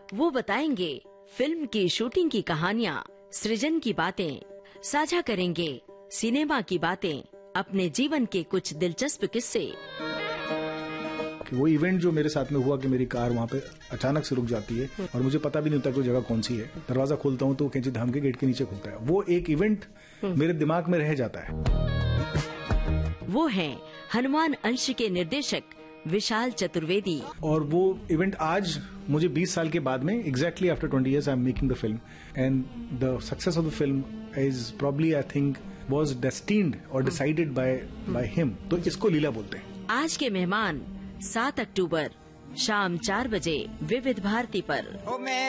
वो बताएंगे फिल्म की शूटिंग की कहानियाँ, सृजन की बातें, साझा करेंगे सिनेमा की बातें, अपने जीवन के कुछ दिलचस्प किस्से। वो इवेंट जो मेरे साथ में हुआ कि मेरी कार वहाँ पे अचानक से रुक जाती है और मुझे पता भी नहीं होता कि वो जगह कौन सी है। दरवाजा खोलता हूँ तो वो कैंची धाम के गेट के नीचे खुलता है। वो एक इवेंट मेरे दिमाग में रह जाता है। वो हैं हनुमान अंश के निर्देशक विशाल चतुर्वेदी। और वो इवेंट आज मुझे 20 साल के बाद में exactly after 20 years I am making the film and the success of the film is probably I think was destined और डिसाइडेड बाय हिम। तो इसको लीला बोलते हैं। आज के मेहमान 7 अक्टूबर शाम 4 बजे विविध भारती पर।